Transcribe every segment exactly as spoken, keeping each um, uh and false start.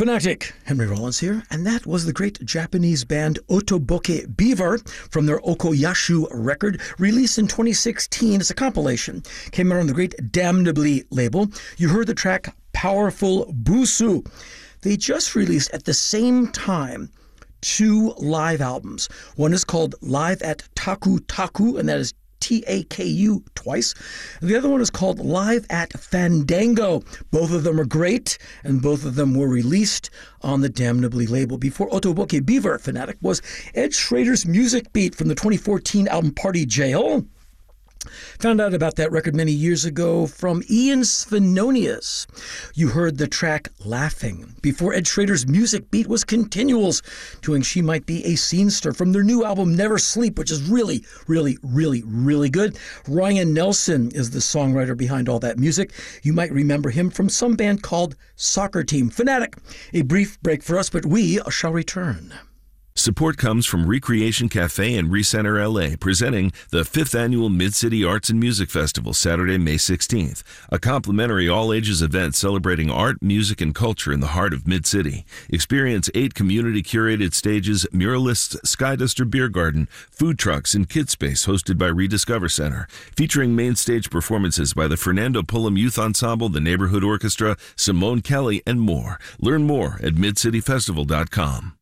Fanatic, Henry Rollins here, and that was the great Japanese band Otoboke Beaver from their Okoyashu record, released in twenty sixteen as a compilation. Came out on the great Damnably label. You heard the track Powerful Busu. They just released at the same time two live albums. One is called Live at Taku Taku, and that is T A K U twice. And the other one is called Live at Fandango. Both of them are great, and both of them were released on the Damnably label. Before Otoboke Beaver, Fanatic, was Ed Schrader's Music Beat from the twenty fourteen album Party Jail. Found out about that record many years ago from Ian Svenonius. You heard the track Laughing. Before Ed Schrader's Music Beat was Continuals, doing She Might Be a Scenester from their new album Never Sleep, which is really, really, really, really good. Ryan Nelson is the songwriter behind all that music. You might remember him from some band called Soccer Team. Fanatic, a brief break for us, but we shall return. Support comes from Recreation Cafe and Recenter L A, presenting the fifth Annual Mid-City Arts and Music Festival, Saturday, May sixteenth, a complimentary all-ages event celebrating art, music, and culture in the heart of Mid-City. Experience eight community-curated stages, muralists, Skyduster Beer Garden, food trucks, and kid space hosted by Rediscover Center, featuring main stage performances by the Fernando Pullum Youth Ensemble, the Neighborhood Orchestra, Simone Kelly, and more. Learn more at mid city festival dot com.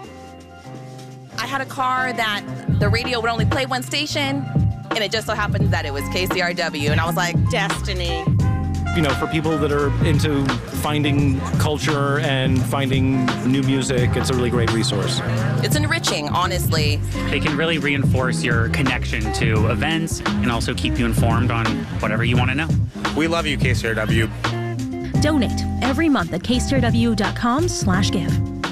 I had a car that the radio would only play one station, and it just so happened that it was K C R W, and I was like, destiny. You know, for people that are into finding culture and finding new music, it's a really great resource. It's enriching, honestly. They can really reinforce your connection to events and also keep you informed on whatever you want to know. We love you, K C R W. Donate every month at k c r w dot com slash give.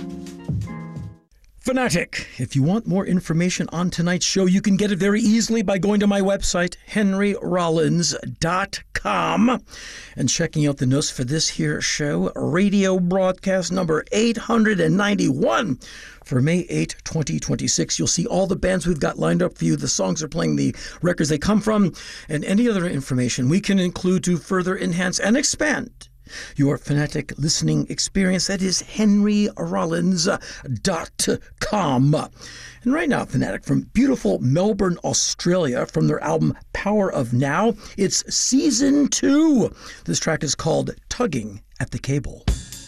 Fanatic, if you want more information on tonight's show, you can get it very easily by going to my website, henry rollins dot com, and checking out the notes for this here show, radio broadcast number eight hundred ninety-one for May eighth, twenty twenty-six. You'll see all the bands we've got lined up for you, the songs they're playing, the records they come from, and any other information we can include to further enhance and expand your Fanatic listening experience. That is henry rollins dot com. And right now, Fanatic, from beautiful Melbourne, Australia, from their album Power of Now, it's Season two. This track is called Tugging at the Cable.